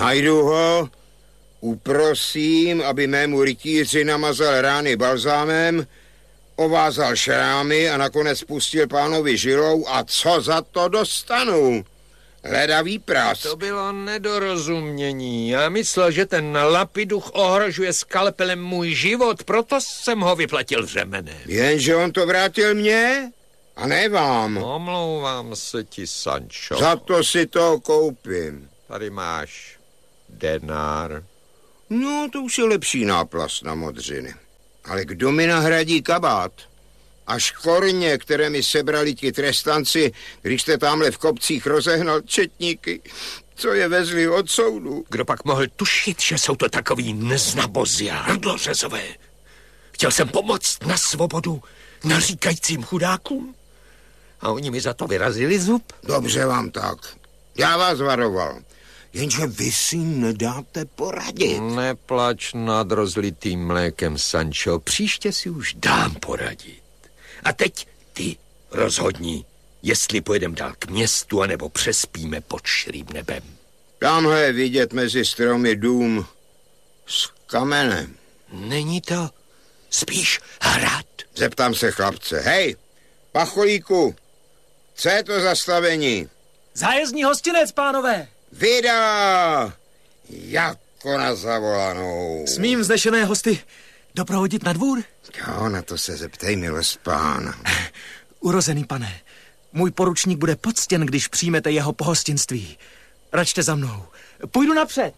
Najdu ho, uprosím, aby mému rytíři namazal rány balzámem, ovázal šrámy a nakonec pustil pánovi žilou a co za to dostanu? Ledavý prask. To bylo nedorozumění. Já myslel, že ten lapiduch ohrožuje skalpelem můj život, proto jsem ho vyplatil řemenem. Jenže on to vrátil mně a ne vám. Omlouvám se ti, Sancho. Za to si to koupím. Tady máš denár. No, to už je lepší náplast na modřiny. Ale kdo mi nahradí kabát? A škorně, které mi sebrali ti trestanci, když jste tamhle v kopcích rozehnal četníky, co je vezli od soudu. Kdo pak mohl tušit, že jsou to takový neznabozi a hrdlořezové? Chtěl jsem pomoct na svobodu naříkajícím chudákům a oni mi za to vyrazili zub. Dobře vám tak. Já vás varoval. Jenže vy si nedáte poradit. Neplač nad rozlitým mlékem, Sancho. Příště si už dám poradit. A teď ty rozhodni, jestli pojedeme dál k městu, anebo přespíme pod širým nebem. Tamhle je vidět mezi stromy dům s kamenem. Není to spíš hrad? Zeptám se chlapce. Hej, pacholíku, co je to za stavení? Zájezdní hostinec, pánové. Vida! Jako na zavolanou. Smím vznešené hosty doprovodit na dvůr? Jo, na to se zeptej, milost pána. Urozený pane, můj poručník bude poctěn, když přijmete jeho pohostinství. Račte za mnou. Půjdu napřed.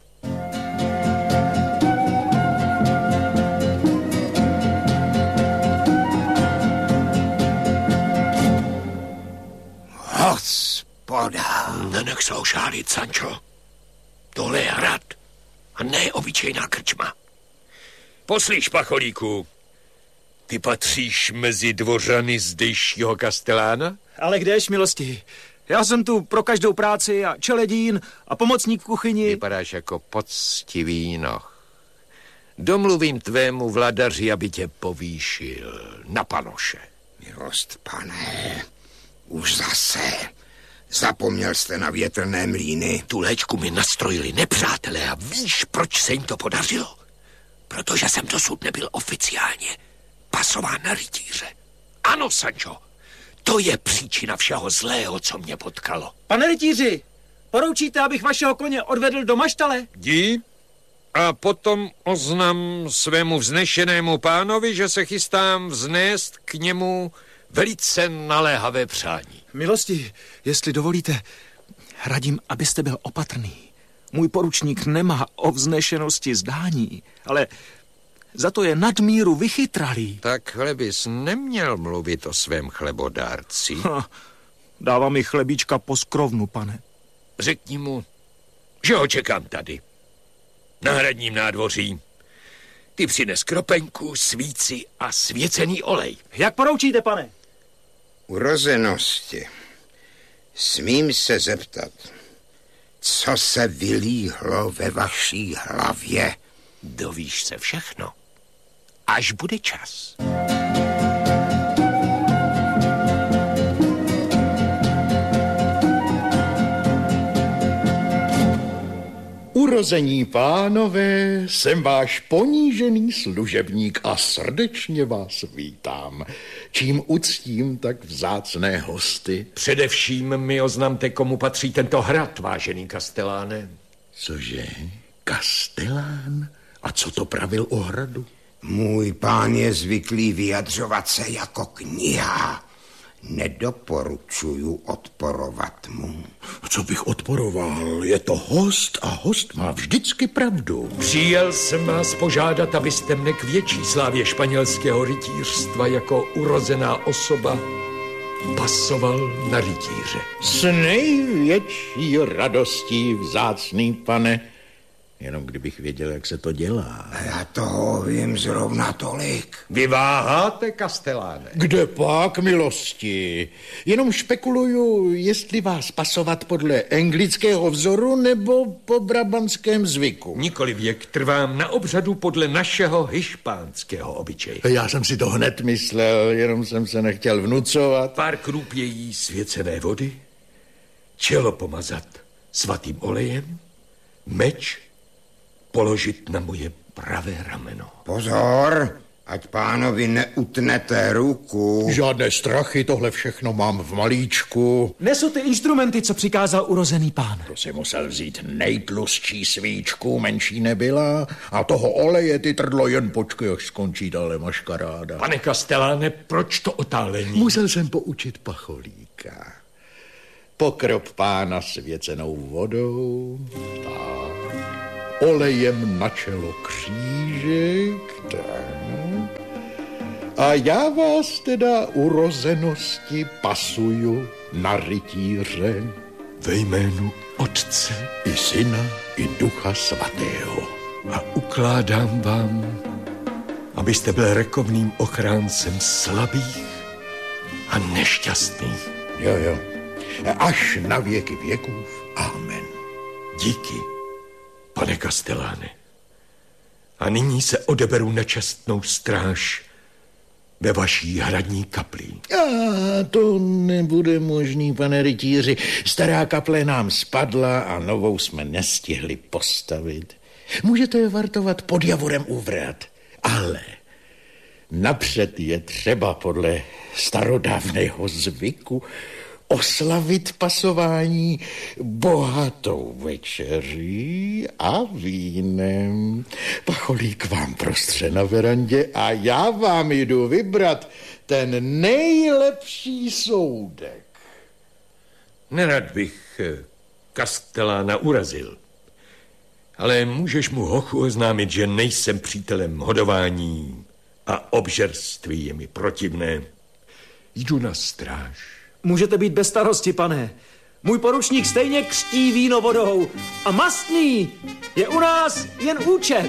Hospoda. Nenech se ošálit, Sancho. Tohle je hrad a ne obyčejná krčma. Poslíš, pacholíku, ty patříš mezi dvořany zdejšího Kastelána? Ale kdéž, milosti? Já jsem tu pro každou práci a čeledín a pomocník v kuchyni. Vypadáš jako poctivý noh. Domluvím tvému vladaři, aby tě povýšil na panoše. Milost, pane, už zase. Zapomněl jste na větrné mlýny. Tu léčku mi nastrojili nepřátelé a víš, proč se jim to podařilo? Protože jsem dosud nebyl oficiálně pasován na rytíře. Ano, Sancho, to je příčina všeho zlého, co mě potkalo. Pane rytíři, poroučíte, abych vašeho koně odvedl do maštale? Jdi a potom oznam svému vznešenému pánovi, že se chystám vznést k němu velice naléhavé přání. Milosti, jestli dovolíte, radím, abyste byl opatrný. Můj poručník nemá o vznešenosti zdání, ale za to je nadmíru vychytralý. Takhle bys neměl mluvit o svém chlebodárci. Dává mi chlebíčka po skrovnu, pane. Řekni mu, že ho čekám tady, na hradním nádvoří. Ty přines kropenku, svíci a svěcený olej. Jak poroučíte, pane? Urozenosti. Smím se zeptat, co se vylíhlo ve vaší hlavě? Dovíš se všechno, až bude čas. Urození pánové, jsem váš ponížený služebník a srdečně vás vítám. Čím uctím tak vzácné hosty? Především mi oznamte, komu patří tento hrad, vážený Kasteláne. Cože? Kastelán? A co to pravil o hradu? Můj pán je zvyklý vyjadřovat se jako kniha. Nedoporučuju odporovat mu. Co bych odporoval? Je to host a host má vždycky pravdu. Přijel jsem vás požádat, abyste mne k větší slávě španělského rytířstva jako urozená osoba pasoval na rytíře. S největší radostí, vzácný pane. Jenom kdybych věděl, jak se to dělá. Já toho vím zrovna tolik. Vy váháte, Kasteláne? Kde pak, milosti? Jenom špekuluju, jestli vás pasovat podle anglického vzoru nebo po brabantském zvyku. Nikoli věk, trvám na obřadu podle našeho hišpánského obyčeje. Já jsem si to hned myslel, jenom jsem se nechtěl vnucovat. Pár krůpějí svěcené vody, čelo pomazat svatým olejem, meč položit na moje pravé rameno. Pozor, ať pánovi neutnete ruku. Žádné strachy, tohle všechno mám v malíčku. Nesu ty instrumenty, co přikázal urozený pán. To si musel vzít nejtlustší svíčku, menší nebyla. A toho oleje ty trdlo jen počkej, až skončí dále maškaráda. Pane Kasteláne, proč to otálení? Musel jsem poučit pacholíka. Pokrop pána svěcenou vodou. Tak. Olejem na čelo křížek. Tak. A já vás teda urozenosti pasuju na rytíře. Ve jménu Otce I Syna, i Ducha Svatého. a ukládám vám, abyste byl rekovným ochráncem slabých a nešťastných. Jo. Až na věky věků. Amen. Díky, pane Kasteláne. A nyní se odeberu na čestnou stráž ve vaší hradní kapli. A to nebude možný, pane rytíři. Stará kaple nám spadla a novou jsme nestihli postavit. Můžete vartovat pod Javorem u vrat, ale napřed je třeba podle starodávného zvyku oslavit pasování bohatou večeří a vínem. Pacholík vám prostře na verandě a já vám jdu vybrat ten nejlepší soudek. Nerad bych Kastelána urazil, ale můžeš mu, hochu, oznámit, že nejsem přítelem hodování a obžerství je mi protivné. Jdu na stráž. Můžete být bez starosti, pane. Můj poručník stejně křtí víno vodou a mastný je u nás jen účet.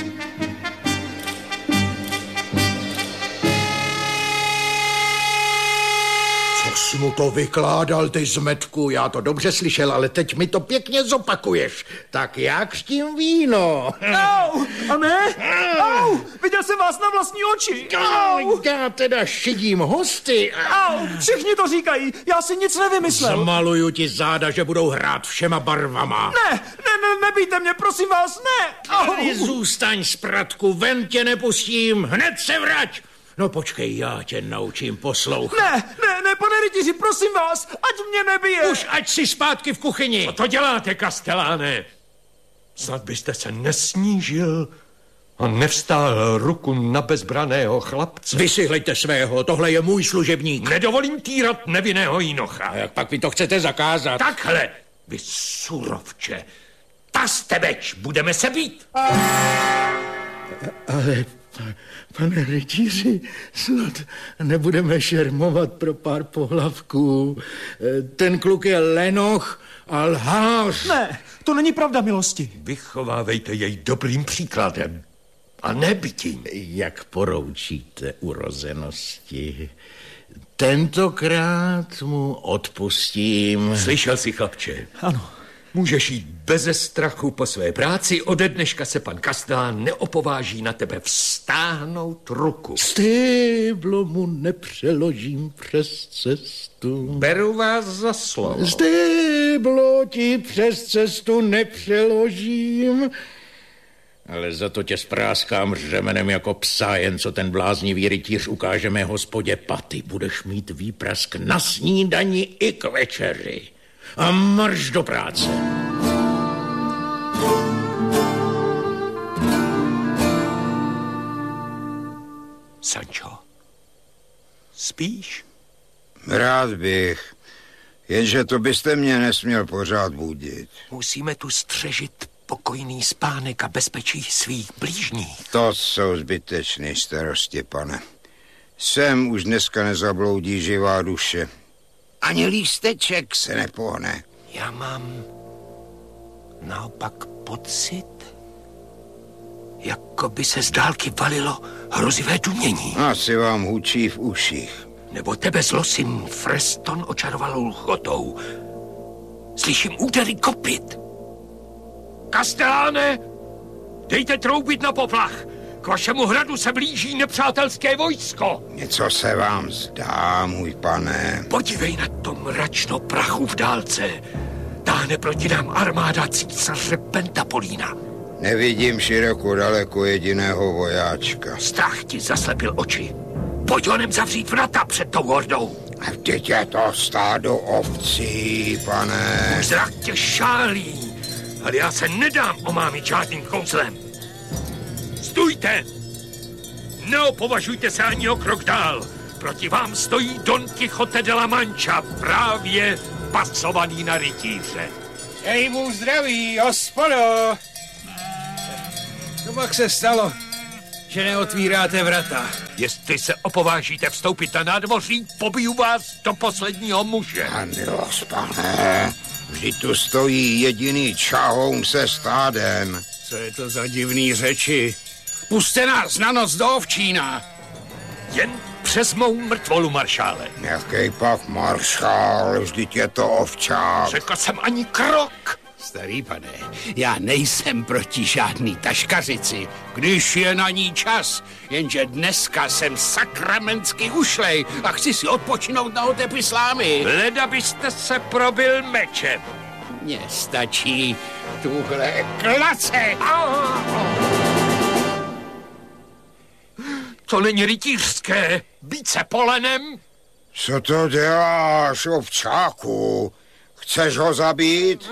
Co jsi mu to vykládal, ty zmetku? Já to dobře slyšel, ale teď mi to pěkně zopakuješ. Tak já křtím víno. Au, a ne? Au, viděl jsem vás na vlastní oči. Au, Já teda šidím hosty. au, všichni to říkají, já si nic nevymyslel. Zmaluju ti záda, že budou hrát všema barvama. Ne, nebijte mě, prosím vás, ne. Tady zůstaň z pratku, ven tě nepustím, hned se vrať. No počkej, já tě naučím poslouchat. Ne, pane rytíři, prosím vás, ať mě nebije. Už ať si zpátky v kuchyni. Co to děláte, Kasteláne? Snad byste se nesnížil a nevstál ruku na bezbraného chlapce. Vy si hleďte svého, tohle je můj služebník. Nedovolím týrat nevinného jinocha. A jak pak vy to chcete zakázat? Takhle, vy surovče. Taste meč, budeme se bít. Ale, pane rytíři, snad nebudeme šermovat pro pár pohlavků. Ten kluk je lenoch a lhář. Ne, to není pravda, milosti. Vychovávejte jej dobrým příkladem a ne bytím. Jak poroučíte urozenosti? Tentokrát mu odpustím. Slyšel jsi, chlapče? Ano. Můžeš jít beze strachu po své práci, ode dneška se pan Kastelán neopováží na tebe vztáhnout ruku. Stéblo mu nepřeložím přes cestu. Beru vás za slovo. Stéblo ti přes cestu nepřeložím, ale za to tě spráskám řemenem jako psa, jen co ten bláznivý rytíř ukáže mé hospodě paty. Budeš mít výprask na snídani i k večeři. A marš do práce. Sancho, spíš? Rád bych, jenže to byste mě nesměl pořád budit. Musíme tu střežit pokojný spánek a bezpečí svých blížních. To jsou zbytečné starosti, pane. Sem už dneska nezabloudí živá duše. Ani lísteček se nepohne. Já mám naopak pocit, jako by se z dálky valilo hrozivé dumění. Asi vám hučí v uších. Nebo tebe zlosin Freston očaroval lchotou. Slyším údery kopyt. Kasteláne, dejte troubit na poplach. K vašemu hradu se blíží nepřátelské vojsko. Něco se vám zdá, můj pane. Podívej na to mračno prachu v dálce. Táhne táhne proti nám armáda císaře Pentapolína. Nevidím široko daleko jediného vojáčka. Strach ti zaslepil oči. Pojď honem zavřít vrata před tou hordou. A vždyť je to stádo ovcí, pane. Zrak tě šálí, ale já se nedám omámit žádným kouzlem. Stůjte! Neopovažujte se ani o krok dál. Proti vám stojí Don Quixote de la Mancha, právě pasovaný na rytíře. Hej mu zdraví, hospodo! To pak se stalo, že neotvíráte vrata. Jestli se opovážíte vstoupit na nádvoří, pobiju vás do posledního muže. Milost, pane, vždyť tu stojí jediný čahoun se stádem. Co je to za divný řeči? Pusťte nás na noc do ovčína. Jen přes mou mrtvolu, maršále. Jaký pak maršál, vždyť je to ovčák. Řekl jsem ani krok. Starý pane, já nejsem proti žádný taškařici, když je na ní čas, jenže dneska jsem sakramensky ušlej a chci si odpočinout na otepy slámy. Leda byste se probil mečem. Mně stačí tuhle klace. To není rytířské, být se polenem. Co to děláš, ovčáku? Chceš ho zabít?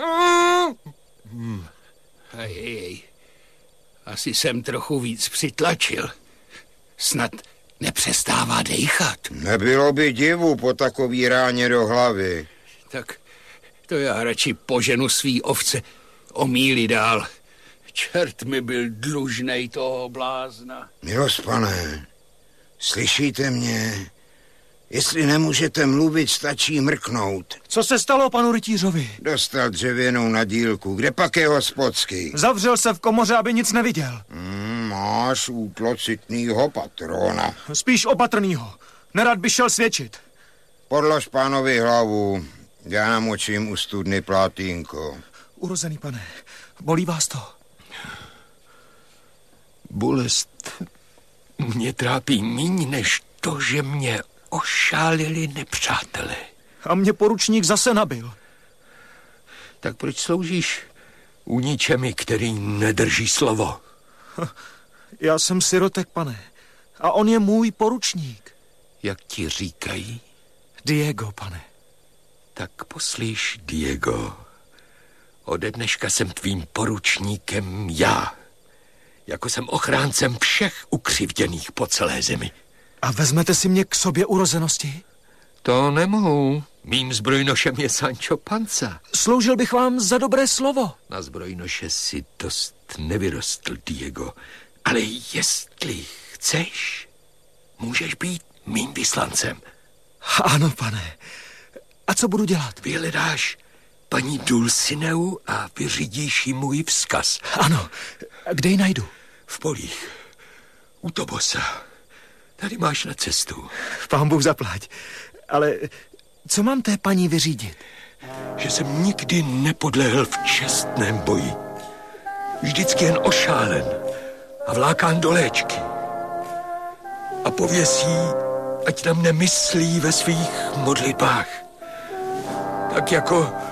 Hej, asi jsem trochu víc přitlačil. Snad nepřestává dejchat. Nebylo by divu po takový ráně do hlavy. Tak to já radši poženu svý ovce o míli dál. Čert mi byl dlužnej toho blázna. Milost, pane, slyšíte mě? Jestli nemůžete mluvit, stačí mrknout. Co se stalo panu rytířovi? Dostal dřevěnou nadílku. Kde pak je hospodský? Zavřel se v komoře, aby nic neviděl. Máš útlocitnýho patrona. Spíš opatrnýho. Nerad by šel svědčit. Podlož pánovi hlavu. Já namočím u studny plátínko. Urozený pane, bolí vás to? Bolest mě trápí míň než to, že mě ošálili nepřátelé. A mě poručník zase nabil. Tak proč sloužíš u ničemi, který nedrží slovo? Já jsem sirotek, pane. A on je můj poručník. Jak ti říkají? Diego, pane. Tak poslíš, Diego. Ode dneška jsem tvým poručníkem já. Jako jsem ochráncem všech ukřivděných po celé zemi. A vezmete si mě k sobě urozenosti? To nemohu. Mým zbrojnošem je Sancho Panza. Sloužil bych vám za dobré slovo. Na zbrojnoše si dost nevyrostl, Diego. Ale jestli chceš, můžeš být mým vyslancem. Ano, pane. A co budu dělat? Vyhledáš paní Dulcineu a vyřídíš jí můj vzkaz. Ano. Kde ji najdu? V polích. U Tobosa. Tady máš na cestu. Pán Bůh zaplať. Ale co mám té paní vyřídit? Že jsem nikdy nepodlehl v čestném boji. Vždycky jen ošálen a vlákán do léčky. A pověsí, ať na mne myslí ve svých modlitbách. Tak jako